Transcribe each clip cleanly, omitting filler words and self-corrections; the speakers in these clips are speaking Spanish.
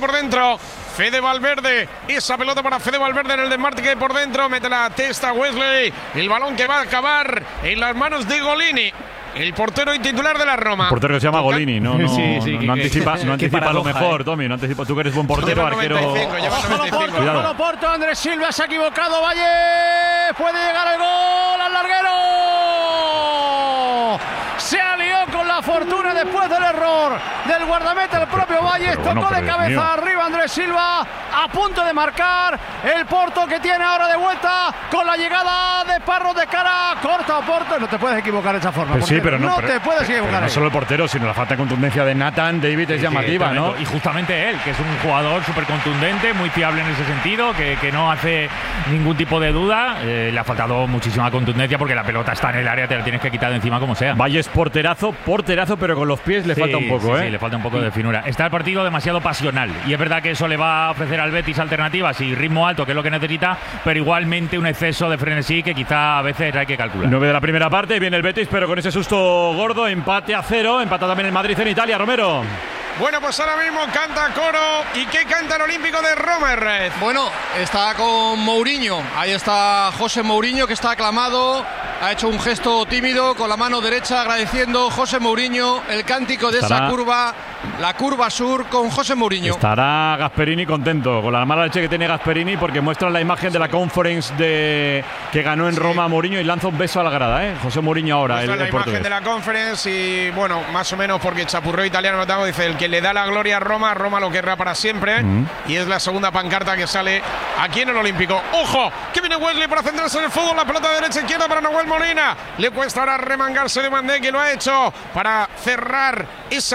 por dentro. Fede Valverde, esa pelota para Fede Valverde en el desmarque por dentro, mete la testa Wesley, el balón que va a acabar en las manos de Golini, el portero y titular de la Roma. El portero que se llama Golini, no anticipa lo mejor, Tommy, no anticipa. Tú que eres buen portero, arquero. Cuidado. Porto, Andrés Silva se ha equivocado, Valle, puede llegar el gol al larguero. Se alió con la fortuna después del error del guardameta, el propio Valle, tocó de cabeza arriba Andrés Silva, a punto de marcar el Porto, que tiene ahora de vuelta con la llegada de Parro de cara corta. Porto, no te puedes equivocar de esa forma. Sí, pero no te puedes equivocar. No solo el portero, sino la falta de contundencia de Nathan David es llamativa, ¿no? Y justamente él, que es un jugador súper contundente, muy fiable en ese sentido, que no hace ningún tipo de duda. Le ha faltado muchísima contundencia porque la pelota está en el área, te la tienes que quitar de encima como sea. Valle es porterazo, pero con los pies le falta un poco, Sí, le falta un poco de finura. Está el partido demasiado pasional y es verdad que eso le va a ofrecer al Betis alternativas y ritmo alto, que es lo que necesita, pero igualmente un exceso de frenesí que quizá a veces hay que calcular. 9 de la primera parte, viene el Betis, pero con ese susto gordo, empate a 0, empata también el Madrid en Italia, Romero. Bueno, pues ahora mismo canta coro. ¿Y qué canta el Olímpico de Roma, Herrez? Bueno, está con Mourinho. Ahí está José Mourinho, que está aclamado. Ha hecho un gesto tímido con la mano derecha, agradeciendo José Mourinho el cántico de esa curva, la curva sur con José Mourinho. Estará Gasperini contento con la mala leche que tiene Gasperini, porque muestra la imagen de la conference que ganó en Roma Mourinho y lanza un beso a la grada, José Mourinho ahora. Muestra la imagen de la conference y, bueno, más o menos porque chapurreo italiano notamos, dice, el que le da la gloria a Roma lo querrá para siempre. Y es la segunda pancarta que sale aquí en el Olímpico. ¡Ojo! Que viene Wesley para centrarse en el fútbol. La pelota de derecha izquierda para Nahuel Molina. Le cuesta ahora remangarse de Mandé, que lo ha hecho para cerrar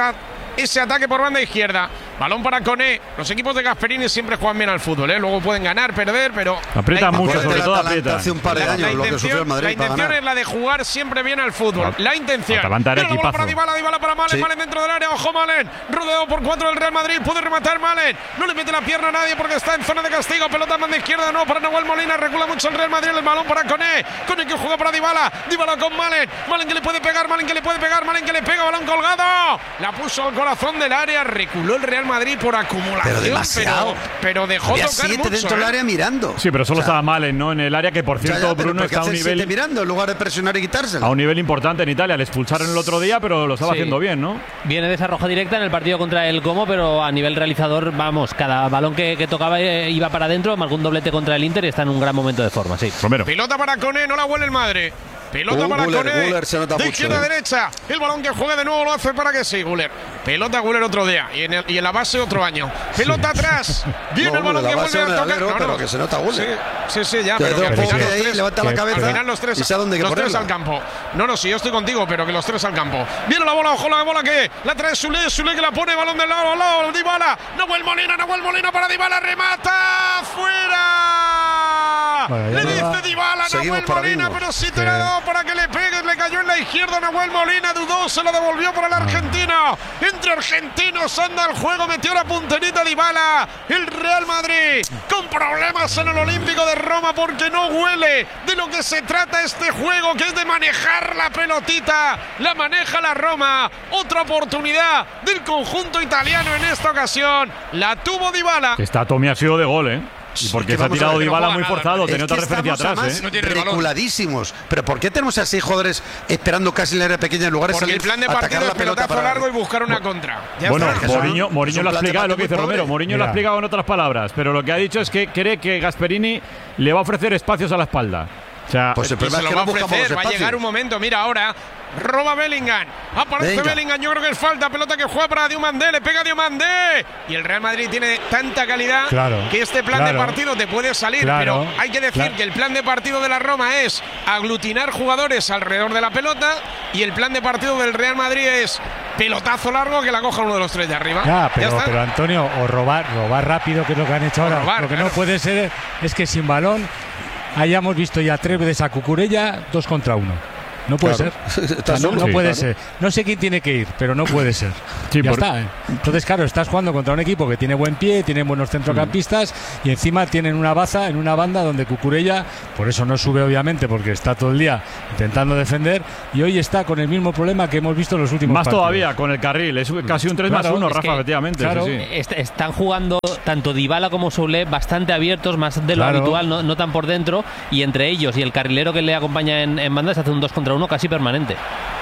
ese ataque por banda izquierda. Balón para Koné. Los equipos de Gasperini siempre juegan bien al fútbol, Luego pueden ganar, perder, pero aprieta mucho, sobre todo aprieta. Hace un par de años lo que sufrió el Madrid. La intención es la de jugar siempre bien al fútbol. La intención. Atalanta era equipazo. Para Dybala para Malen, Malen dentro del área. Ojo Malen, rodeado por 4 del Real Madrid. Puede rematar Malen. No le mete la pierna a nadie porque está en zona de castigo. Pelota más de izquierda, no para Nahuel Molina. Recula mucho el Real Madrid. El balón para Koné. Koné que juega para Dybala. Dybala con Malen. Malen que le puede pegar. Malen que le pega. Balón colgado. La puso al corazón del área. Reculó el Real Madrid por acumulación. Pero demasiado. Pero dejó había tocar 7 mucho, dentro del área mirando. Sí, pero solo estaba Malen, ¿no? En el área, que por cierto, Bruno está a un nivel mirando en lugar de presionar y quitárselo. A un nivel importante en Italia. Le expulsaron el otro día, pero lo estaba haciendo bien, ¿no? Viene de esa roja directa en el partido contra el Como, pero a nivel realizador, vamos, cada balón que tocaba iba para adentro. Marcó un doblete contra el Inter y está en un gran momento de forma, sí. Romero. Pelota para Koné, no la huele el Madre. Pelota para Koné, de izquierda a derecha. El balón que juega de nuevo lo hace para que sí, Güler. Pelota Güler otro día y en la base otro año. Pelota atrás. Viene el balón que vuelve a tocar. Pero que se nota Güler. Sí, ya. Pero al final los tres, levanta la cabeza. Al final los tres al campo. No, sí, yo estoy contigo, pero que los tres al campo. Viene la bola, ojo la bola que la trae Sule que la pone, balón del lado al lado. Dybala. Nahuel Molina para Dybala. Remata. ¡Fuera! Le dice Dybala a Nahuel Molina, pero sí te la ha dado para que le pegue, le cayó en la izquierda. Nahuel Molina dudó, se lo devolvió para el argentino. Entre argentinos anda el juego, metió la punterita Dybala. El Real Madrid con problemas en el Olímpico de Roma porque no huele de lo que se trata este juego, que es de manejar la pelotita. La maneja la Roma. Otra oportunidad del conjunto italiano en esta ocasión. La tuvo Dybala. Esta Tommy ha sido de gol, Y porque se ha tirado Dybala muy forzado, tenía otra referencia atrás, reculadísimos. Pero ¿por qué tenemos a 6 jugadores esperando casi en la área pequeña en lugar de salir? Porque el plan de partido es pelotazo largo y buscar una contra. Bueno, Mourinho lo ha explicado, lo que dice Romero. Mourinho lo ha explicado en otras palabras, pero lo que ha dicho es que cree que Gasperini le va a ofrecer espacios a la espalda. O sea, pues el problema es que va a ofrecer, va a llegar un momento. Mira ahora, roba Bellingham, aparece Bellingham, yo creo que es falta, pelota que juega para Diomandé, le pega Diomandé y el Real Madrid tiene tanta calidad que este plan de partido te puede salir, pero hay que decir que el plan de partido de la Roma es aglutinar jugadores alrededor de la pelota y el plan de partido del Real Madrid es pelotazo largo que la coja uno de los tres de arriba. Pero Antonio, o robar rápido, que es lo que han hecho ahora. Lo que no puede ser es que sin balón hayamos visto ya 3 veces a Cucurella 2 contra 1. No puede Claro. ser. No puede ser. No sé quién tiene que ir, pero no puede ser. Sí, ya está. Entonces, claro, estás jugando contra un equipo que tiene buen pie, tiene buenos centrocampistas y encima tienen una baza en una banda donde Cucurella, por eso no sube obviamente, porque está todo el día intentando defender y hoy está con el mismo problema que hemos visto en los últimos Más partidos. todavía con el carril. Es casi un 3+1, es Rafa, que, efectivamente. claro, sí, sí. Están jugando tanto Dybala como Soulé bastante abiertos, más de lo Claro. habitual, no tan por dentro, y entre ellos y el carrilero que le acompaña en banda se hace un 2 contra 1 casi permanente.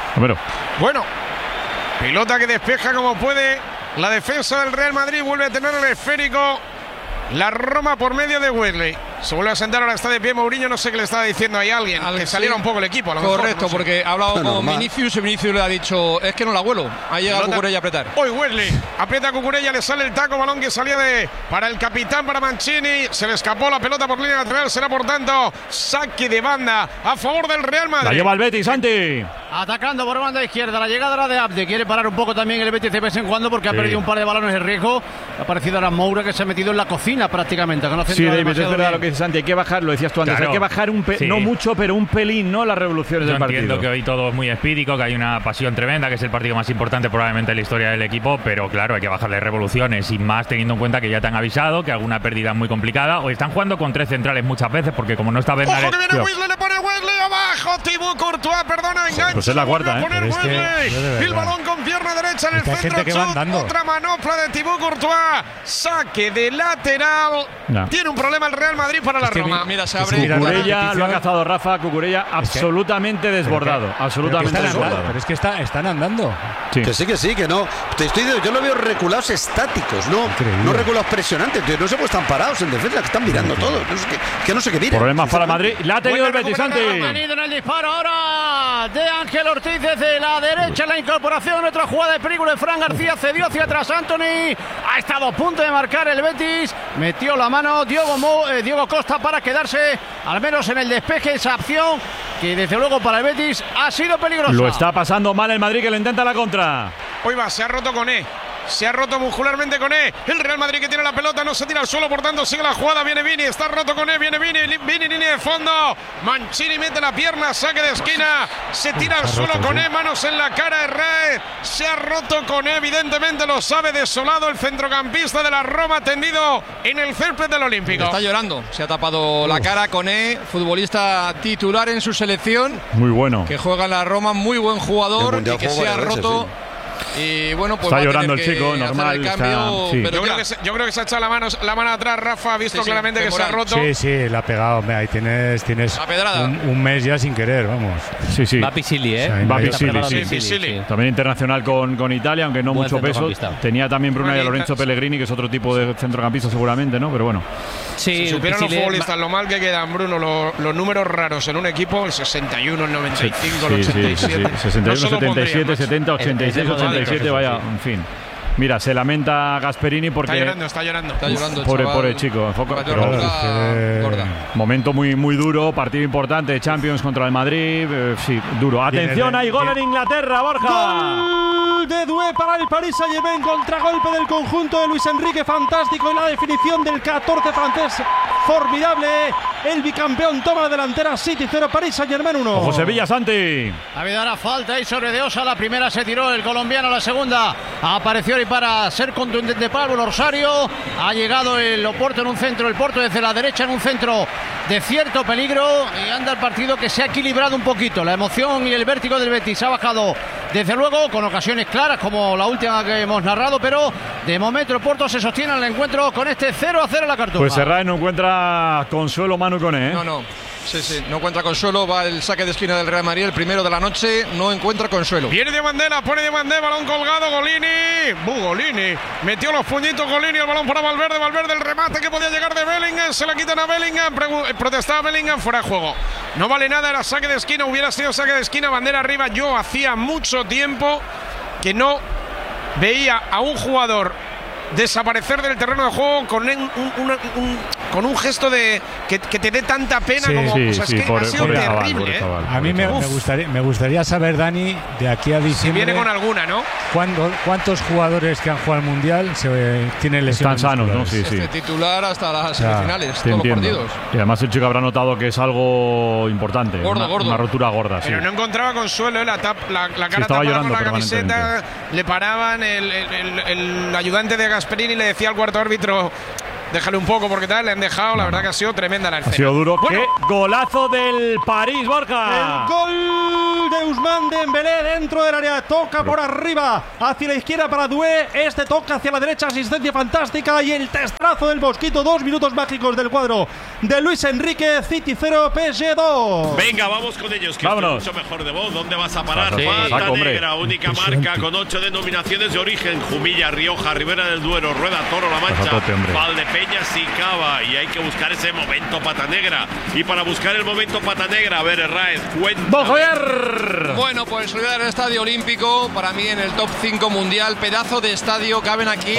Bueno, pelota que despeja como puede la defensa del Real Madrid, vuelve a tener el esférico la Roma por medio de Wesley. Se vuelve a sentar, ahora está de pie Mourinho, no sé qué le estaba diciendo ahí a alguien, que saliera un poco el equipo. A lo mejor, Correcto, no sé. porque ha hablado con normal. Vinicius y Vinicius le ha dicho, es que no la vuelo. Ahí llega Pelota. Cucurella a apretar. Hoy Wesley aprieta a Cucurella, le sale el taco, balón que salía para el capitán, para Mancini. Se le escapó la pelota por línea lateral, será por tanto saque de banda a favor del Real Madrid. La lleva el Betis, Santi. Atacando por banda izquierda, la llegada era de Abde. Quiere parar un poco también el Betis de vez en cuando porque ha perdido un par de balones de riesgo. Ha aparecido ahora Moura, que se ha metido en la cocina prácticamente. Sí, David, es verdad lo que dice Santi. Hay que bajar, lo decías tú antes, Claro. hay que bajar Sí. no mucho, pero un pelín, ¿no? Las revoluciones Yo del partido. entiendo que hoy todo es muy espírico, que hay una pasión tremenda, que es el partido más importante probablemente en la historia del equipo, pero claro, hay que bajarle revoluciones y más teniendo en cuenta que ya te han avisado que alguna pérdida es muy complicada. O están jugando con 3 centrales muchas veces, porque como no está Bernat. Ojo que viene Wesley, le pone Wesley abajo. Thibaut Courtois, perdona, engancha. Pues es la cuarta, vuelve a poner Pero es que, Wesley. yo de verdad. El balón con pierna derecha en el Esta centro. gente que van chut, dando. otra manopla de Thibaut Courtois. Saque de lateral. Ya. Tiene un problema el Real Madrid para la que Roma. Mira, se Sí, abre. mira, Cucurella la lo ha cazado Rafa, Cucurella absolutamente desbordado. Absolutamente Pero desbordado. es que están andando. Sí. Que sí, que no. Te estoy diciendo, yo lo veo reculados estáticos, Increíble. no reculados presionantes. Tío, no sé cómo están parados en defensa, que están mirando todo. No sé qué miran. Problemas para Madrid. La ha tenido el Vuelve a Betis, recuperar Santi. la Ha venido en el disparo ahora de Ángel Ortiz desde la derecha, la incorporación, otra jugada de peligro de Fran García, cedió hacia atrás Anthony, ha estado a punto de marcar el Betis, metió la mano Diego Costa para quedarse al menos en el despeje, esa acción que desde luego para el Betis ha sido peligrosa. Lo está pasando mal el Madrid, que le intenta la contra. Hoy va, se ha roto Koné. Se ha roto muscularmente Koné. El Real Madrid que tiene la pelota, no se tira al suelo, por tanto sigue la jugada. Viene Vini, está roto Koné, viene Vini, línea de fondo. Mancini mete la pierna, saque de esquina. Se tira al suelo Koné, manos en la cara de Red. Se ha roto Koné, evidentemente lo sabe, desolado el centrocampista de la Roma, tendido en el césped del Olímpico. Está llorando, se ha tapado la cara Koné, futbolista titular en su selección, Muy bueno. que juega en la Roma, muy buen El jugador y Mundial que jugó se ha varias veces, roto. Y bueno, pues Está va a llorando tener el chico, que hacer normal, el cambio, está- sí. pero Yo ya. creo que se ha echado la mano atrás, Rafa, ha visto Sí, sí, claramente que se ha femoral. roto. Sí, la ha pegado. Ahí tienes La pedrada. un mes ya sin querer, vamos. Sí, sí. Va Pisili, ¿eh? Sí, Va Está Pisili, preparado sí. Pisili. También internacional con Italia, aunque no Buen mucho peso. centrocampista. Tenía también Brunei Bueno, Lorenzo Pellegrini, que es otro tipo de centrocampista seguramente, ¿no? Pero bueno. Sí, Si supieran los Pisili- futbolistas lo mal que quedan, Bruno, los números raros en un equipo, el 61, el 95, el Sí, sí, 87. 61, No se lo pondrían, 77, macho. 70, 86, Es de 87, modelo, vaya, sí. en fin. Mira, se lamenta Gasperini Está porque llorando, está llorando. Está llorando el Pobre- chaval. pobre chico, enfoca- Batió pero- la boca gorda. momento muy duro, partido importante de Champions contra el Madrid, sí, duro. Atención, hay gol en Inglaterra, Borja. Gol de Doué para el Paris Saint-Germain, contragolpe del conjunto de Luis Enrique, fantástico, y la definición del 14 francés, formidable. El bicampeón toma la delantera, City 0, Paris Saint-Germain 1. Ojo Sevilla, Santi. Ha habido una falta ahí sobre De Osa, la primera se tiró el colombiano, la segunda apareció ahí para ser contundente Pablo Rosario. Ha llegado el Oporto en un centro, el Porto desde la derecha en un centro de cierto peligro, y anda el partido que se ha equilibrado un poquito. La emoción y el vértigo del Betis ha bajado desde luego, con ocasiones claras como la última que hemos narrado, pero de momento el Porto se sostiene en el encuentro con este 0-0 en la Cartuja. Pues Serrano no encuentra consuelo Manu Koné, ¿eh? No. Sí, no encuentra consuelo. Va el saque de esquina del Real Madrid, el primero de la noche. No encuentra consuelo. Viene de bandera, pone de bandera, balón colgado, Golini. Golini. Metió los puñitos Golini, el balón para Valverde. Valverde, el remate que podía llegar de Bellingham. Se la quitan a Bellingham. Protestaba Bellingham, fuera de juego. No vale nada, era saque de esquina. Hubiera sido saque de esquina, bandera arriba. Yo hacía mucho tiempo que no veía a un jugador desaparecer del terreno de juego con con un gesto de que te dé tanta pena como es que ha sido terrible. A mí me gustaría saber, Dani, de aquí a diciembre. Si viene con alguna, ¿no? ¿Cuántos jugadores que han jugado al Mundial tienen lesiones? Están sanos, ¿no? Sí, sí. Titular hasta las semifinales, todos los partidos. Y además el chico habrá notado que es algo importante. Gordo. Una rotura gorda, Pero no encontraba consuelo, la cara tapada con la camiseta. Le paraban, el ayudante de Gasperini le decía al cuarto árbitro: déjale un poco porque tal, le han dejado. La verdad que ha sido tremenda la escena. Ha sido duro. ¡Qué golazo del París, Borja! El gol de Ousmane Dembélé dentro del área. Toca por arriba, hacia la izquierda para Doué. Este toca hacia la derecha, asistencia fantástica. Y el testazo del Mosquito. 2 minutos mágicos del cuadro de Luis Enrique. City 0, PSG 2. Venga, vamos con ellos, que estoy mucho mejor de voz. ¿Dónde vas a parar? Pata Negra, única marca con 8 denominaciones de origen: Jumilla, Rioja, Ribera del Duero, Rueda, Toro, La Mancha, Valdepeñas y Cava. Y hay que buscar ese momento Pata Negra. Y para buscar el momento Pata Negra, a ver, Herráez, cuéntame. Bueno, pues olvidar el Estadio Olímpico, para mí en el top 5 mundial, pedazo de estadio, caben aquí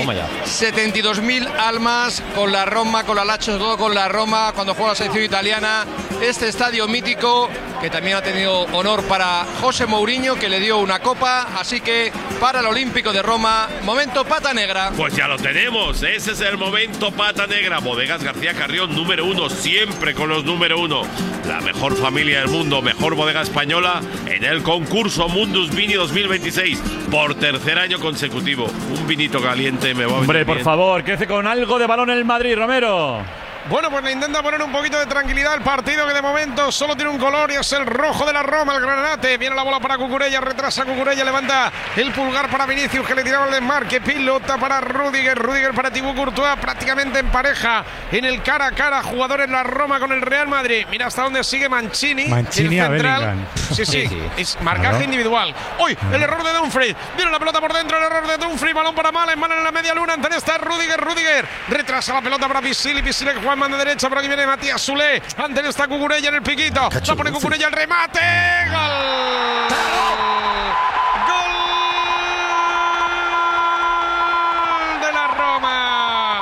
72.000 almas, con la Roma, con la Lazio, todo con la Roma, cuando juega la selección italiana. Este estadio mítico, que también ha tenido honor para José Mourinho, que le dio una copa, así que para el Olímpico de Roma, momento Pata Negra. Pues ya lo tenemos, ese es el momento Pata Negra. Bodegas García Carrión, número 1, siempre con los número 1. La mejor familia del mundo, mejor bodega española en el concurso Mundus Vini 2026, por tercer año consecutivo. Un vinito caliente me va a venir bien. Por favor, crece con algo de balón el Madrid, Romero. Bueno, pues le intenta poner un poquito de tranquilidad al partido, que de momento solo tiene un color y es el rojo de la Roma, el granate. Viene la bola para Cucurella, retrasa Cucurella, levanta el pulgar para Vinicius, que le tiraba el desmarque, pilota para Rudiger para Thibaut Courtois, prácticamente en pareja en el cara a cara, jugadores la Roma con el Real Madrid. Mira hasta dónde sigue Mancini el central. Sí, es marcaje individual. Hoy el error de Dumfries, viene la pelota por dentro, el error de Dumfries, balón para Malen en la media luna, antes está Rudiger, retrasa la pelota para Pisili que juega en banda derecha, por aquí viene Matías Soulé, antes está Cucurella en el piquito, la pone Cucurella, el remate, gol de la Roma,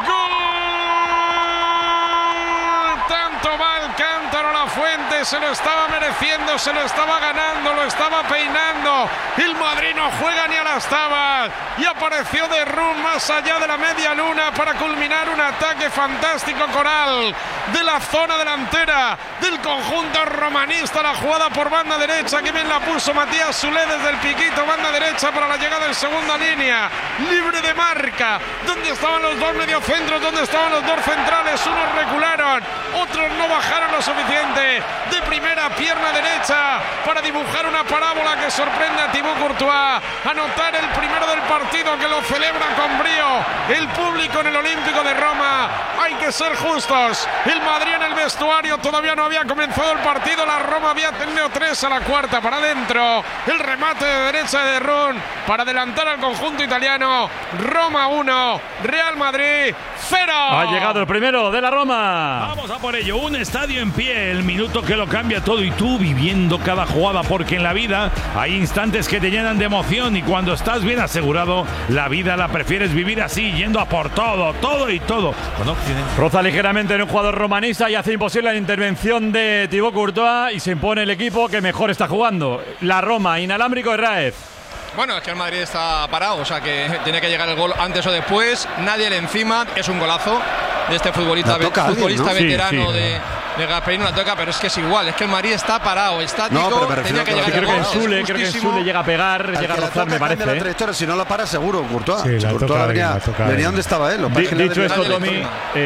gol, tanto va el cántaro, la fuente se lo estaba mereciendo, se lo estaba ganando, lo estaba peinando, el Madrid no juega ni a las tabas, y apareció de Run más allá de la media luna para culminar un ataque fantástico coral de la zona delantera del conjunto romanista. La jugada por banda derecha, que bien la puso Matías Soulé desde el piquito, banda derecha para la llegada en segunda línea, libre de marca, donde estaban los dos mediocentros, donde estaban los dos centrales, unos recularon, otros no bajaron lo suficiente, de primera pierna derecha para dibujar una parábola que sorprende a Thibaut Courtois, anotar el primero del partido, que lo celebra con brío el público en el Olímpico de Roma. Hay que ser justos, el Madrid en el vestuario todavía no había comenzado el partido, la Roma había tenido 3 a la cuarta para adentro, el remate de derecha de Run para adelantar al conjunto italiano. Roma 1, Real Madrid 0. Ha llegado el primero de la Roma. Vamos a por ello, un estadio en pie, el minuto que lo cambia todo, y tú viviendo cada jugada, porque en la vida hay instantes que te llenan de emoción, y cuando estás bien asegurado, la vida la prefieres vivir así, yendo a por todo y todo. Roza ligeramente en un jugador romanista y hace imposible la intervención de Thibaut Courtois, y se impone el equipo que mejor está jugando. La Roma, inalámbrico Herráez. Bueno, es que el Madrid está parado, o sea que tiene que llegar el gol antes o después, nadie le encima, es un golazo de este futbolista veterano de Gasperini, la toca, pero es que es igual, es que el Madrid está parado, estático, tenía que llegar el gol. Creo que en Soulé llega a pegar, llega a rozar, me parece. La trayectoria, si no la para seguro, Courtois. Sí, Courtois venía donde estaba él. Dicho esto, Tommy,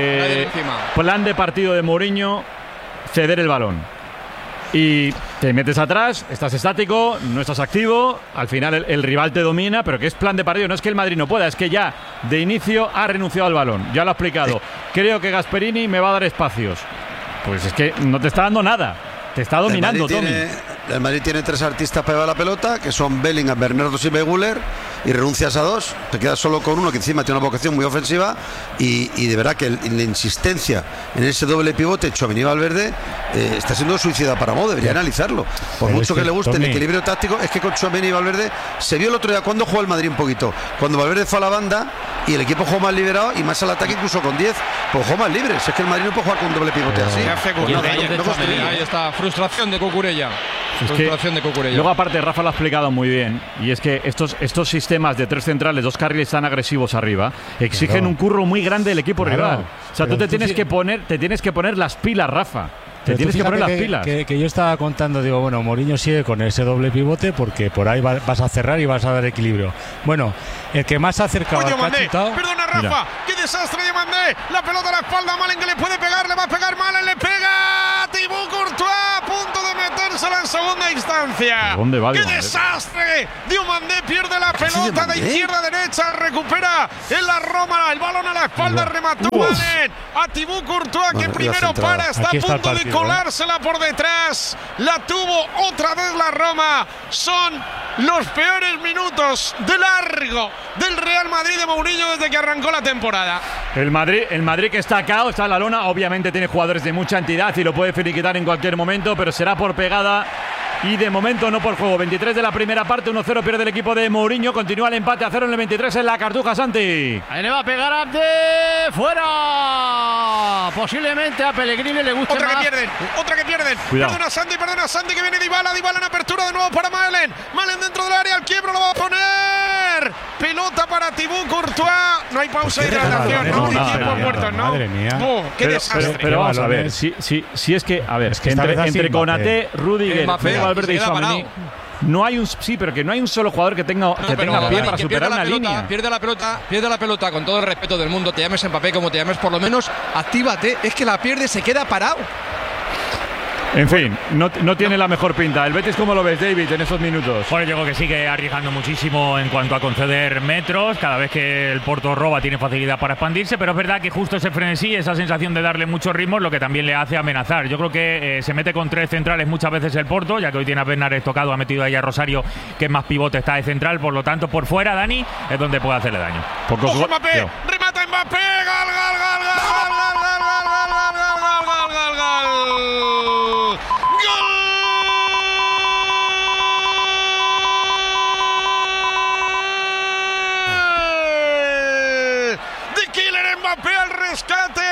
plan de partido de Mourinho, ceder el balón. Y te metes atrás, estás estático, no estás activo, al final el rival te domina, pero que es plan de partido, no es que el Madrid no pueda, es que ya de inicio ha renunciado al balón, ya lo ha explicado. Creo que Gasperini me va a dar espacios. Pues es que no te está dando nada, te está dominando, Tommy. el Madrid tiene 3 artistas para llevar la pelota, que son Bellingham, Bernardo Silva y Güler, y renuncias a 2, te quedas solo con uno que encima tiene una vocación muy ofensiva, y de verdad que la insistencia en ese doble pivote Tchouaméni y Valverde está siendo suicida para Mo, debería analizarlo. Por mucho que le guste el equilibrio táctico, es que con Tchouaméni y Valverde se vio el otro día cuando jugó el Madrid un poquito, cuando Valverde fue a la banda y el equipo jugó más liberado y más al ataque, incluso con 10, pues jugó más libre. Si es que el Madrid no puede jugar con un doble pivote así. Ahí está, frustración de Cucurella. Luego aparte Rafa lo ha explicado muy bien, y es que estos sistemas de 3 centrales, 2 carriles tan agresivos arriba exigen un curro muy grande del equipo rival. O sea, tú te tienes que poner las pilas, Rafa. Te tienes que poner las pilas. Que yo estaba contando, digo, bueno, Mourinho sigue con ese doble pivote porque por ahí vas a cerrar y vas a dar equilibrio. Bueno, el que más se ha acercado al chutado. Perdona, Rafa, mira. ¡Qué desastre de Mandé! La pelota a la espalda, Malen que le puede pegar, le va a pegar Malen, le pega Thibaut Courtois, a punto de metérsela en segunda instancia. ¿Dónde va ¡Qué desastre! Diomandé pierde la pelota de izquierda a derecha, recupera en la Roma, el balón a la espalda, remató Malen a Thibaut Courtois, que primero para, está a punto de colársela por detrás, la tuvo otra vez la Roma. Son los peores minutos de largo del Real Madrid de Mourinho desde que arrancó la temporada. El Madrid que está cao, está en la lona, obviamente tiene jugadores de mucha entidad y lo puede finiquitar en cualquier momento, pero será por pegada y de momento no por juego. 23 de la primera parte, 1-0 pierde el equipo de Mourinho, continúa el empate a 0 en el 23 en la Cartuja, Santi. Ahí le va a pegar Abde, fuera. Posiblemente a Pellegrini le guste otra más. Otra que pierden. Perdona Santi que viene Dybala en apertura de nuevo para Malen dentro del área, al quiebro lo va a poner. Pelota para Thibaut Courtois. No hay pausa de hidratación, no hay tiempo muerto, ¿no? Madre mía. Qué desastre. Pero vamos a ver, si es que, a ver, es que entre Konaté, Rudiger, Valverde y Tchouaméni, no hay un solo jugador que tenga pie para superar una línea. Pierde la pelota, con todo el respeto del mundo, te llames Mbappé como te llames, por lo menos actívate. Es que la pierde, se queda parado. En fin, no tiene la mejor pinta. ¿El Betis cómo lo ves, David, en esos minutos? Bueno, yo creo que sigue arriesgando muchísimo en cuanto a conceder metros. Cada vez que el Porto roba tiene facilidad para expandirse, pero es verdad que justo ese frenesí, esa sensación de darle muchos ritmos, lo que también le hace amenazar. Yo creo que se mete con 3 centrales muchas veces el Porto, ya que hoy tiene a Bernard tocado, ha metido ahí a Rosario, que es más pivote, está de central, por lo tanto por fuera, Dani, es donde puede hacerle daño. ¡Ojo, Mbappé! ¡Remata Mbappé! ¡Gol! Mbappé al rescate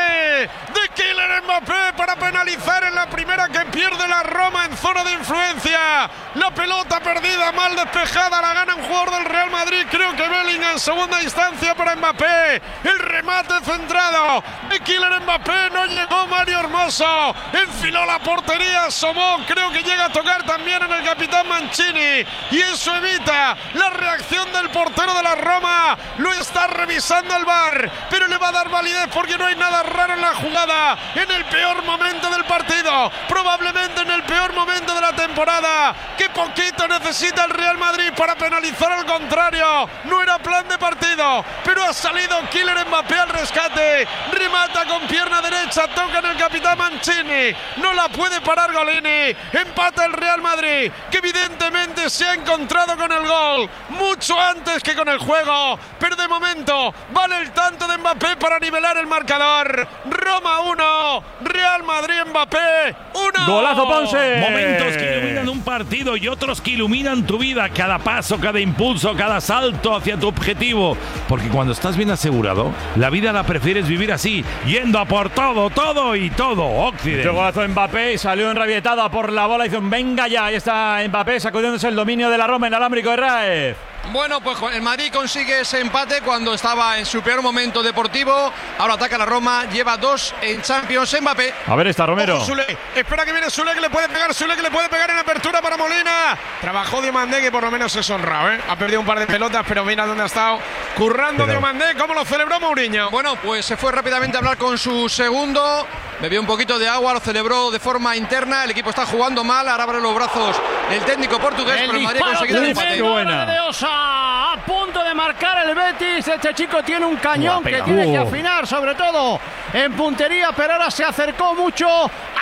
de Kylian Mbappé para penalizar en la primera que pierde la Roma en zona de influencia. La pelota perdida, mal despejada, la gana un jugador del Real Madrid, creo que Bellingham, en segunda instancia para Mbappé. El remate centrado de Kylian Mbappé, no llegó Mario Hermoso, enfiló la portería, asomó, creo que llega a tocar también en el capitán Mancini, y eso evita la reacción del portero de la Roma. Lo está revisando el VAR, pero le va a dar validez porque no hay nada raro en la jugada, en el peor momento del partido, probablemente en el peor momento de la temporada. Qué poquito necesita el Real Madrid para penalizar al contrario. No era plan de partido, pero ha salido Kylian Mbappé al rescate, remata con pierna derecha, toca en el capitán Mancini, no la puede parar Golini. Empata el Real Madrid, que evidentemente se ha encontrado con el gol mucho antes que con el juego, pero de momento vale el tanto de Mbappé para nivelar el marcador. Roma 1, Real Madrid Mbappé 1. ¡Golazo, Ponce! Momentos que iluminan un partido y otros que iluminan tu vida. Cada paso, cada impulso, cada salto hacia tu objetivo. Porque cuando estás bien asegurado, la vida la prefieres vivir así, yendo a por todo, todo y todo. Occidente. Este golazo Mbappé y salió enrabietado a por la bola. Hizo un venga ya. Ahí está Mbappé sacudiéndose el dominio de la Roma en alámbrico de Raez. Bueno, pues el Madrid consigue ese empate cuando estaba en su peor momento deportivo. Ahora ataca la Roma, lleva 2 en Champions. Mbappé. A ver, está Romero. Ojo, Sule. Espera que viene Sule, que le puede pegar. Sule, que le puede pegar en apertura para Molina. Trabajó Diomandé, que por lo menos es honrado, ¿eh? Ha perdido un par de pelotas, pero mira dónde ha estado currando Diomandé. ¿Cómo lo celebró Mourinho? Bueno, pues se fue rápidamente a hablar con su segundo. Bebió un poquito de agua, lo celebró de forma interna. El equipo está jugando mal, ahora abre los brazos el técnico portugués, pero el Madrid ha conseguido el empate. De Osa, a punto de marcar el Betis. Este chico tiene un cañón que tiene que afinar, sobre todo en puntería, pero ahora se acercó mucho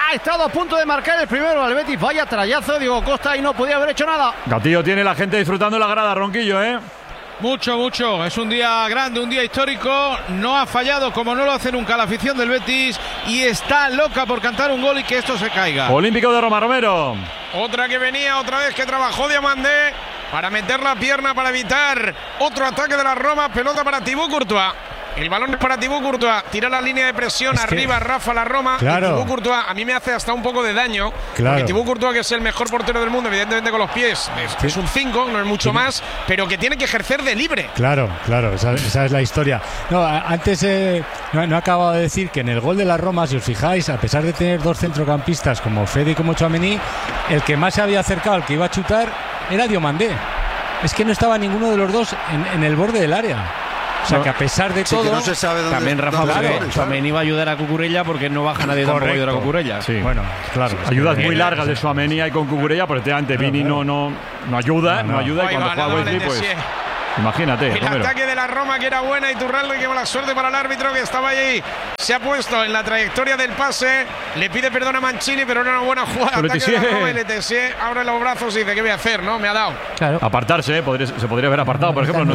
Ha estado a punto de marcar el primero al Betis. Vaya trayazo, Diego Costa, y no podía haber hecho nada. Gatillo tiene la gente disfrutando la grada, Ronquillo, ¿eh? Mucho. Es un día grande, un día histórico. No ha fallado como no lo hace nunca la afición del Betis y está loca por cantar un gol y que esto se caiga. Olímpico de Roma, Romero. Otra que venía, otra vez que trabajó Diomandé para meter la pierna para evitar otro ataque de la Roma. Pelota para Thibaut Courtois. El balón es para Thibaut Courtois. Tira la línea de presión arriba, Rafa, la Roma. Claro. Y Thibaut Courtois a mí me hace hasta un poco de daño. Claro. Porque Thibaut Courtois, que es el mejor portero del mundo, evidentemente con los pies, es un 5, no es mucho más, pero que tiene que ejercer de libre. Claro, esa es la historia. No, antes no he acabado de decir que en el gol de la Roma, si os fijáis, a pesar de tener dos centrocampistas como Fede y como Tchouaméni, el que más se había acercado al que iba a chutar era Diomandé. Es que no estaba ninguno de los dos en el borde del área. O sea, que a pesar de todo, que no se sabe dónde, también Rafa, Tchouaméni va a ayudar a Cucurella porque no baja nadie tampoco a ayudar a Cucurella. Sí. Bueno, claro. Ayudas muy largas de Tchouaméni y con Cucurella, porque antes Vini no ayuda, y cuando juega Wesley, pues imagínate. El ataque de la Roma, que era buena, y Turralde, que mala suerte para el árbitro que estaba allí. Se ha puesto en la trayectoria del pase, le pide perdón a Mancini, pero era una buena jugada. Ataque de la Roma, y Letessier abre los brazos y dice: ¿qué voy a hacer? ¿No? Me ha dado. Claro. Apartarse, se podría haber apartado, por ejemplo.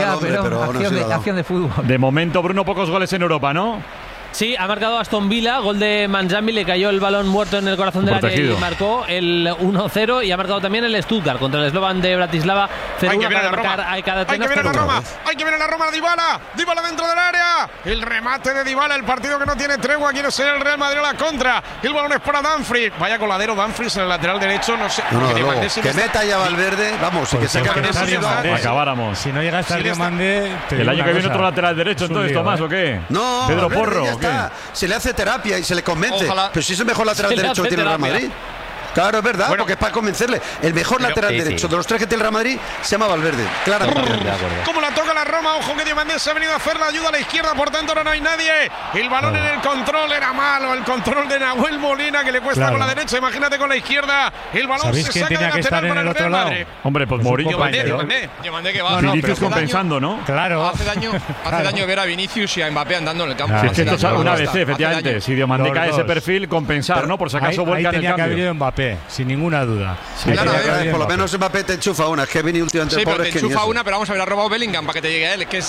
Acción de fútbol. De momento, Bruno, pocos goles en Europa, ¿no? Sí, ha marcado Aston Villa, gol de Manjambi, le cayó el balón muerto en el corazón del área y marcó el 1-0, y ha marcado también el Stuttgart contra el Slovan de Bratislava. Hay que ver a la Roma, hay que ver a la Roma, Dybala dentro del área, el remate de Dybala, el partido que no tiene tregua, quiere ser el Real Madrid a la contra, el balón es para Dumfries, vaya coladero Dumfries en el lateral derecho, no sé. Que meta ya Valverde, vamos, y que se acabe acabáramos. Si no llega a estar Diomandé, el año que viene otro lateral derecho, entonces Tomás, ¿o qué? No, Pedro Porro. Se le hace terapia y se le convence. Ojalá. Pero si es el mejor lateral derecho que tiene el Real Madrid. Claro, es verdad, porque es para convencerle. El mejor lateral derecho de los tres que tiene el Real Madrid se llama Valverde. Claramente. ¿Cómo la toca la Roma? Ojo que Diomandé se ha venido a hacer la ayuda a la izquierda, por tanto ahora no hay nadie. El balón en el control era malo. El control de Nahuel Molina, que le cuesta con la derecha. Imagínate con la izquierda. El balón se saca de lateral para el Real Madrid. Hombre, pues Mourinho. Diomandé que va. Vinicius compensando, ¿no? Claro. Hace daño ver a Vinicius y a Mbappé andando en el campo. Es que esto es una vez, efectivamente. Si Diomandé cae ese perfil, compensar, ¿no? Por si acaso vuelca en el cambio. Tenía que haber ido Mbappé, sin ninguna duda. Sí, claro, por lo menos Mbappé te enchufa una. Es que Vini últimamente sí, pero te enchufa una, pero vamos a ver, ha robado Bellingham para que te llegue a él. Es que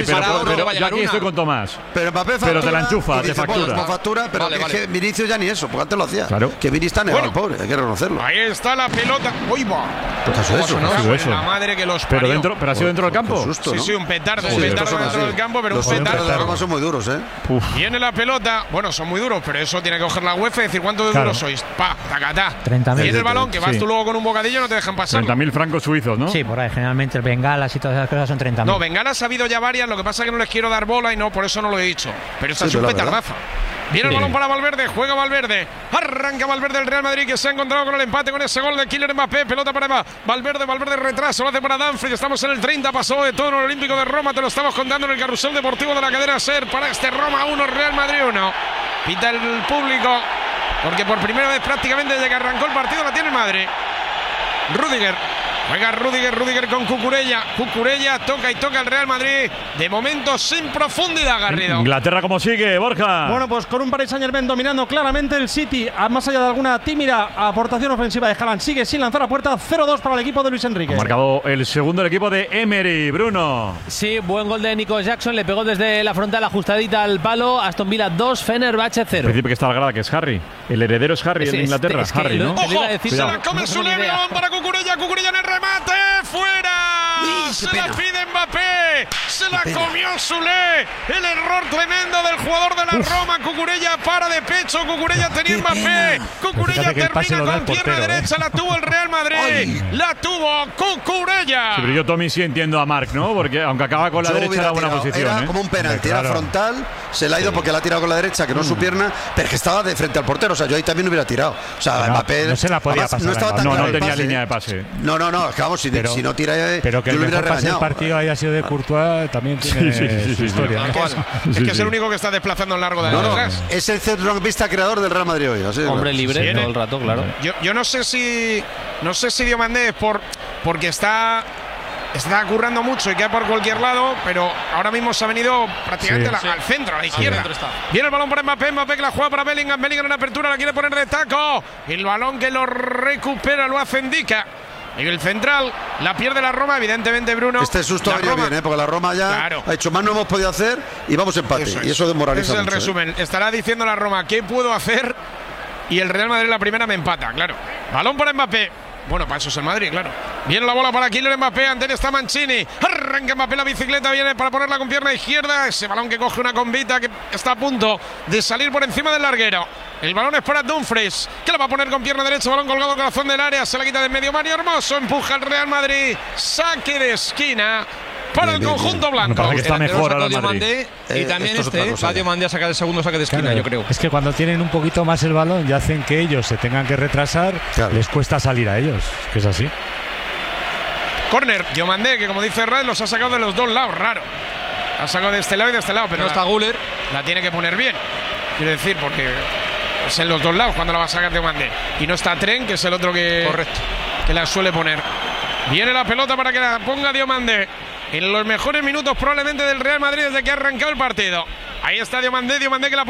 pero yo aquí estoy con Tomás. Pero Mbappé factura, pero te la enchufa, te factura. Pues, factura, pero es que Vinicius ya ni eso, porque antes lo hacía. Claro. Que Vini está negado, el pobre, hay que reconocerlo. Ahí está la pelota. ¡Uy, va! ¿Qué pasó eso? La madre que los parió. Pero ha sido dentro del campo. Susto, ¿no? Sí, un petardo dentro del campo, pero un petardo. Los Roma son muy duros, ¿eh? Viene la pelota. Bueno, son muy duros, pero eso tiene que coger la UEFA y decir cuánto de duros sois. Pa, tacatá. 30.000. Viene el balón, que vas tú luego con un bocadillo, no te dejan pasar. 30.000 francos suizos, ¿no? Sí, por ahí. Generalmente el bengalas y todas esas cosas son 30.000. No, bengalas ha habido ya varias, lo que pasa es que no les quiero dar bola y no, por eso no lo he dicho. Pero esta es un petardazo. Viene el balón para Valverde, juega Valverde, arranca Valverde el Real Madrid, que se ha encontrado con el empate con ese gol de Kylian Mbappé. Pelota para Valverde retraso, lo hace para Dumfries. Estamos en el 30, pasó de todo en el Olímpico de Roma, te lo estamos contando en el carrusel deportivo de la cadena SER. Para este Roma 1, Real Madrid 1. Pita el público, porque por primera vez prácticamente desde que arrancó el partido la tiene el Madrid. Rudiger. Juega Rudiger con Cucurella. Cucurella toca el Real Madrid. De momento sin profundidad, Garrido. Inglaterra, ¿cómo sigue, Borja? Bueno, pues con un Paris Saint-Germain dominando claramente el City, más allá de alguna tímida aportación ofensiva de Haaland, sigue sin lanzar a puerta. 0-2 para el equipo de Luis Enrique. Ha marcado el segundo del equipo de Emery, Bruno. Sí, buen gol de Nico Jackson, le pegó desde la frontal ajustadita al palo. Aston Villa 2, Fenerbahce 0. Principio que está la grada, que es Harry. El heredero es Harry en Inglaterra. Harry, ¿no? ¡Ojo! Se la come su balón para Cucurella. Cucurella en el remate. ¡Fuera! Se la pide Mbappé. Se la comió Soulé. El error tremendo del jugador de la Roma. Cucurella para de pecho. Cucurella tenía Mbappé. Cucurella termina con pierna derecha. La tuvo el Real Madrid. La tuvo Cucurella. Sí, pero yo, Tommy, sí entiendo a Marc, ¿no? Porque aunque acaba con la derecha, era buena posición. Era como un penalti, era frontal. Se la ha ido porque la ha tirado con la derecha, que no es su pierna, pero que estaba de frente al portero. O sea, yo ahí también hubiera tirado. O sea, Mbappé no se la podía pasar. No estaba tan no tenía línea de pase. No, es que vamos, si no tira, pero que yo el lo hubiera mejor pase del regañado. partido haya sido de Courtois también tiene su historia. Es que es el único que está desplazando en largo de atrás. Es el centrocampista creador del Real Madrid hoy. Hombre libre todo el rato, claro. Yo no sé si Diomandé es porque está está currando mucho y queda por cualquier lado, pero ahora mismo se ha venido prácticamente al centro, a la izquierda. Viene el balón para Mbappé, Mbappé que la juega para Bellingham, Bellingham en apertura, la quiere poner de taco. El balón que lo recupera lo hace Ndicka. En el central, la pierde la Roma, evidentemente, Bruno. Este susto ha venido bien, porque la Roma ya ha hecho más, no hemos podido hacer y vamos empate. Y eso desmoraliza mucho. Ese es el resumen. Estará diciendo la Roma, ¿qué puedo hacer? Y el Real Madrid la primera me empata, claro. Balón para Mbappé. Bueno, para eso es el Madrid, claro. Viene la bola para Kylian Mbappé, ante él está Mancini. Arranca Mbappé la bicicleta, viene para ponerla con pierna izquierda. Ese balón que coge una convita que está a punto de salir por encima del larguero. El balón es para Dumfries, que la va a poner con pierna derecha, balón colgado corazón del área, se la quita de medio. Mario Hermoso empuja al Real Madrid. Saque de esquina para el conjunto blanco. Me parece que está mejor ahora el Madrid. Y también va Diomandé a sacar el segundo saque de esquina, claro, yo creo. Es que cuando tienen un poquito más el balón y hacen que ellos se tengan que retrasar, les cuesta salir a ellos, que es así. Corner, Diomandé, que como dice Red, los ha sacado de los dos lados, raro. Ha sacado de este lado y de este lado, pero no está Güler. La tiene que poner bien, quiero decir, porque es en los dos lados cuando la va a sacar Diomandé. Y no está Tren, que es el otro que la suele poner. Viene la pelota para que la ponga Diomandé. En los mejores minutos probablemente del Real Madrid desde que ha arrancado el partido. Ahí está Diomandé que la